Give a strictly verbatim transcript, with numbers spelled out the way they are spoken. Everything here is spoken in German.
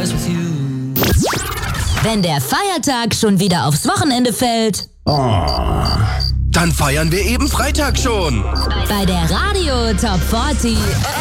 Wenn der Feiertag schon wieder aufs Wochenende fällt. Oh. Dann feiern wir eben Freitag schon. Bei der Radio Top vierzig.